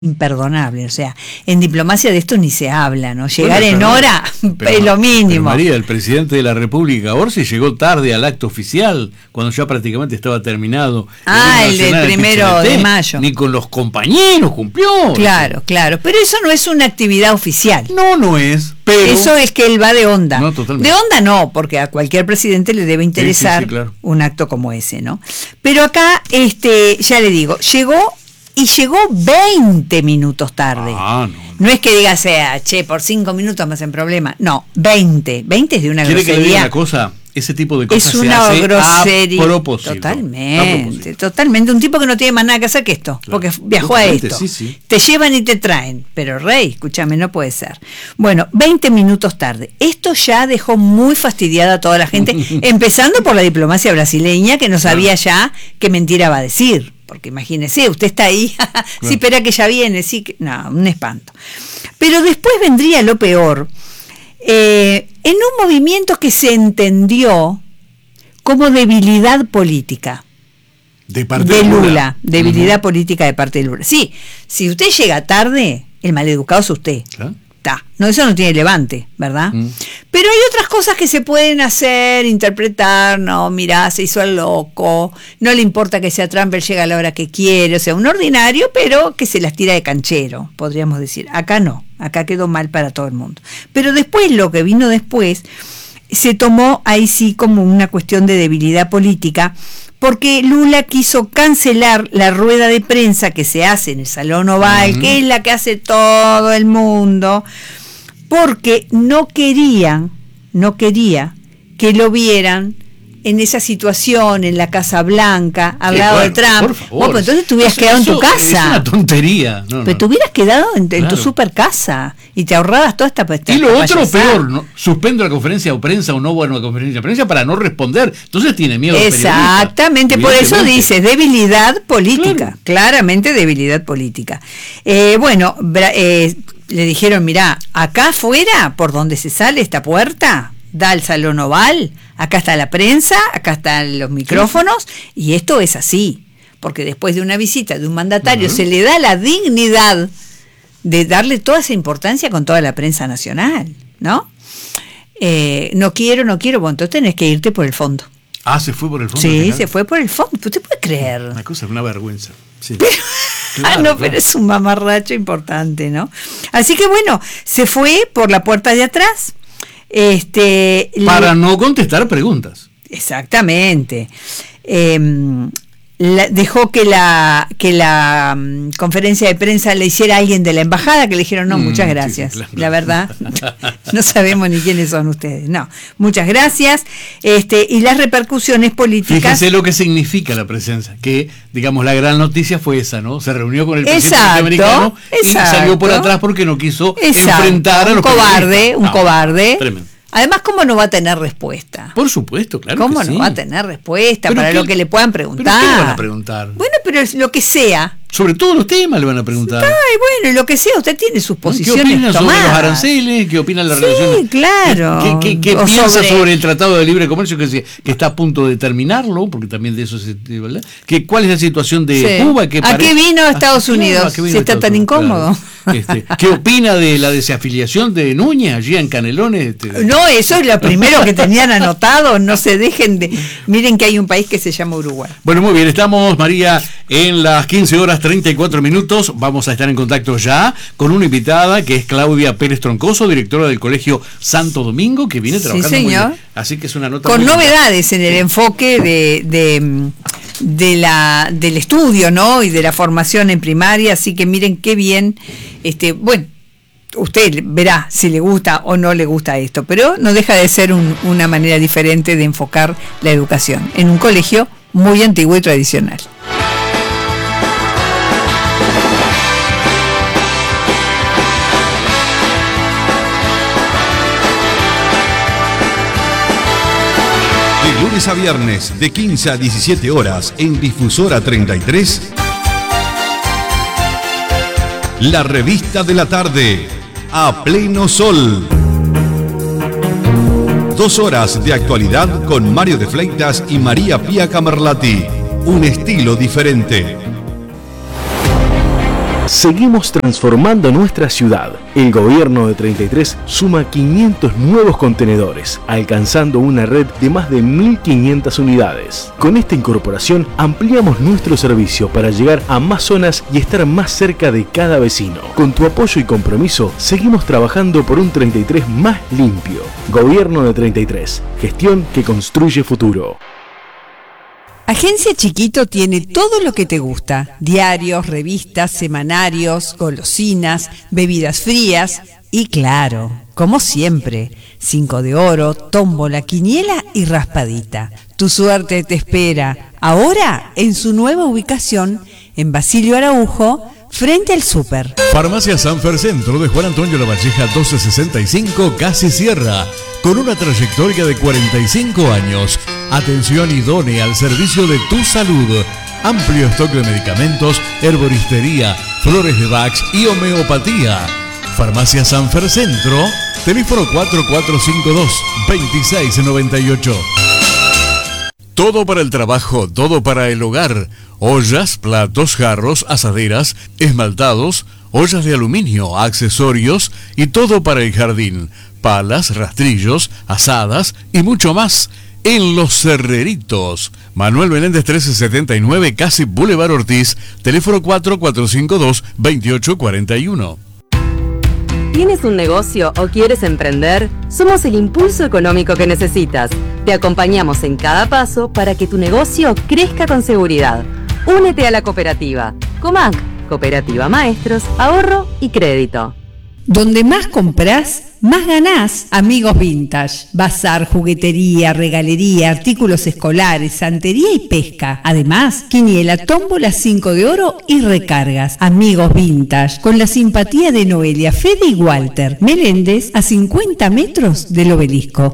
imperdonable, o sea, en diplomacia de esto ni se habla, ¿no? Llegar en hora es lo mínimo. Pero María, el presidente de la República, Orsi, llegó tarde al acto oficial, cuando ya prácticamente estaba terminado. El del 1 de mayo. Ni con los compañeros cumplió. Claro, pero eso no es una actividad oficial. No es, pero... Eso es que él va de onda. No, totalmente. De onda no, porque a cualquier presidente le debe interesar sí, claro. un acto como ese, ¿no? Pero acá, ya le digo, llegó 20 minutos tarde. No es que diga por 5 minutos me hacen problema. No, 20 es de una grosería. ¿Quiere que le diga una cosa? Ese tipo de cosas es una se hace grosería. A propósito. Totalmente. Un tipo que no tiene más nada que hacer que esto, claro, porque viajó a esto. Sí. Te llevan y te traen. Pero Rey, escúchame, no puede ser. Bueno, 20 minutos tarde. Esto ya dejó muy fastidiada a toda la gente, empezando por la diplomacia brasileña, que no sabía ya qué mentira va a decir. Porque imagínese, usted está ahí, sí, espera que ya viene, sí, no, un espanto. Pero después vendría lo peor, en un movimiento que se entendió como debilidad política de parte de Lula, debilidad política de parte de Lula. Sí, si usted llega tarde, el maleducado es usted. ¿Claro? No, eso no tiene levante, ¿verdad? Pero hay otras cosas que se pueden hacer, interpretar, no, mirá, se hizo el loco, no le importa que sea Trump, él llega a la hora que quiere, o sea, un ordinario, pero que se las tira de canchero, podríamos decir. Acá no, acá quedó mal para todo el mundo. Pero después, lo que vino después, se tomó ahí sí como una cuestión de debilidad política, porque Lula quiso cancelar la rueda de prensa que se hace en el Salón Oval, que es la que hace todo el mundo, porque no quería que lo vieran en esa situación, en la Casa Blanca, al lado de Trump. Por favor. Pues entonces te hubieras quedado en tu casa. Es una tontería. Pero te hubieras quedado en tu super casa y te ahorrabas toda esta Y lo otro peor, ¿no? Suspendo la conferencia de prensa o no va a una conferencia de prensa para no responder. Entonces tiene miedo. Exactamente, por eso dices debilidad política, claramente debilidad política. Le dijeron, mirá, acá afuera, por donde se sale esta puerta, da al Salón Oval, acá está la prensa, acá están los micrófonos, y esto es así, porque después de una visita de un mandatario se le da la dignidad de darle toda esa importancia con toda la prensa nacional, ¿no? No quiero, bueno, entonces tenés que irte por el fondo. ¿Se fue por el fondo? Sí, se fue por el fondo, ¿usted puede creer? Una cosa, una vergüenza. Sí. Pero es un mamarracho importante, ¿no? Así que bueno, se fue por la puerta de atrás. Para no contestar preguntas. Exactamente. Dejó que la conferencia de prensa le hiciera a alguien de la embajada, que le dijeron no, muchas gracias. Sí, claro. La verdad, no sabemos ni quiénes son ustedes. No, muchas gracias. Y las repercusiones políticas. Fíjense lo que significa la presencia, que digamos la gran noticia fue esa, ¿no? Se reunió con el presidente norteamericano y salió por atrás porque no quiso enfrentar a los un cobarde. Tremendo. Además, ¿cómo no va a tener respuesta? Por supuesto, claro. ¿Cómo no va a tener respuesta para lo que le puedan preguntar? ¿Pero qué le van a preguntar? Bueno, pero lo que sea. Sobre todos los temas le van a preguntar. Bueno, lo que sea, usted tiene sus posiciones ¿Qué opina tomadas sobre los aranceles? ¿Qué opina de la relación? Sí, claro. ¿Qué piensa sobre el Tratado de Libre Comercio que está a punto de terminarlo? Porque también de eso se... ¿verdad? ¿Cuál es la situación de Cuba? ¿A qué vino a Estados Unidos? Si está tan incómodo. Claro. ¿Qué opina de la desafiliación de Núñez allí en Canelones? No, eso es lo primero que tenían anotado. No se dejen de... Miren que hay un país que se llama Uruguay. Bueno, muy bien. Estamos, María, en las 15:34. Vamos a estar en contacto ya con una invitada que es Claudia Pérez Troncoso, directora del Colegio Santo Domingo, que viene trabajando muy bien. Así que es una nota con novedades en el enfoque del estudio, ¿no? Y de la formación en primaria. Así que miren qué bien. Bueno, usted verá si le gusta o no le gusta esto, pero no deja de ser una manera diferente de enfocar la educación en un colegio muy antiguo y tradicional. De lunes a viernes, de 15 a 17 horas, en Difusora 33, la revista de la tarde, A Pleno Sol. 2 horas de actualidad con Mario de Fleitas y María Pía Camerlati. Un estilo diferente. Seguimos transformando nuestra ciudad. El gobierno de 33 suma 500 nuevos contenedores, alcanzando una red de más de 1.500 unidades. Con esta incorporación ampliamos nuestro servicio para llegar a más zonas y estar más cerca de cada vecino. Con tu apoyo y compromiso, seguimos trabajando por un 33 más limpio. Gobierno de 33, gestión que construye futuro. Agencia Chiquito tiene todo lo que te gusta: diarios, revistas, semanarios, golosinas, bebidas frías y, claro, como siempre, 5 de oro, tómbola, quiniela y raspadita. Tu suerte te espera, ahora en su nueva ubicación, en Basilio Araujo, frente al súper. Farmacia Sanfer Centro de Juan Antonio Lavalleja 1265, casi Sierra, con una trayectoria de 45 años. Atención idónea al servicio de tu salud. Amplio stock de medicamentos, herboristería, flores de Bach y homeopatía. Farmacia Sanfer Centro, teléfono 4452-2698. Todo para el trabajo, todo para el hogar. Ollas, platos, jarros, asaderas, esmaltados, ollas de aluminio, accesorios y todo para el jardín. Palas, rastrillos, asadas y mucho más. En Los Cerreritos. Manuel Menéndez 1379, casi Boulevard Ortiz, teléfono 4452-2841. ¿Tienes un negocio o quieres emprender? Somos el impulso económico que necesitas. Te acompañamos en cada paso para que tu negocio crezca con seguridad. Únete a la cooperativa. Comac, Cooperativa Maestros, Ahorro y Crédito. Donde más compras, más ganás. Amigos Vintage. Bazar, juguetería, regalería, artículos escolares, santería y pesca. Además, quiniela, tómbola, 5 de oro y recargas. Amigos Vintage. Con la simpatía de Noelia, Fede y Walter Meléndez, a 50 metros del obelisco.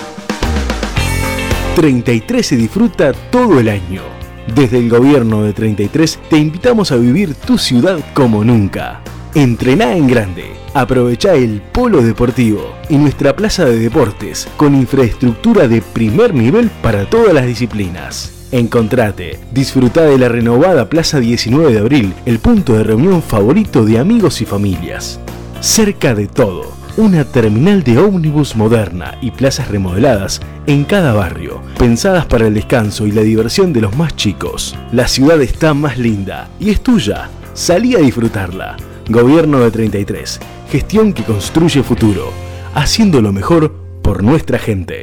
33 se disfruta todo el año. Desde el gobierno de 33 te invitamos a vivir tu ciudad como nunca. Entrená en grande. Aprovechá el polo deportivo y nuestra plaza de deportes con infraestructura de primer nivel para todas las disciplinas. Encontrate, disfrutá de la renovada Plaza 19 de Abril, el punto de reunión favorito de amigos y familias. Cerca de todo, una terminal de ómnibus moderna y plazas remodeladas en cada barrio, pensadas para el descanso y la diversión de los más chicos. La ciudad está más linda y es tuya. Salí a disfrutarla. Gobierno de 33. Gestión que construye futuro. Haciendo lo mejor por nuestra gente.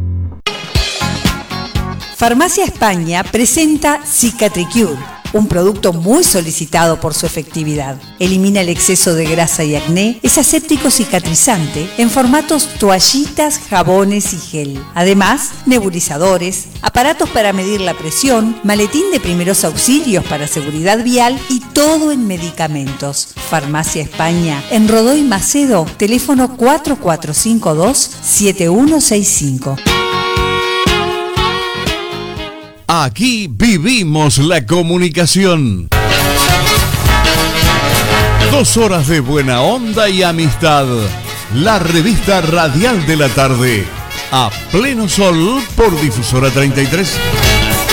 Farmacia España presenta Cicatricure, un producto muy solicitado por su efectividad. Elimina el exceso de grasa y acné, es aséptico cicatrizante en formatos toallitas, jabones y gel. Además, nebulizadores, aparatos para medir la presión, maletín de primeros auxilios para seguridad vial y todo en medicamentos. Farmacia España, en Rodó y Macedo, teléfono 4452-7165. Aquí vivimos la comunicación. 2 horas de buena onda y amistad. La revista radial de la tarde. A pleno sol por Difusora 33.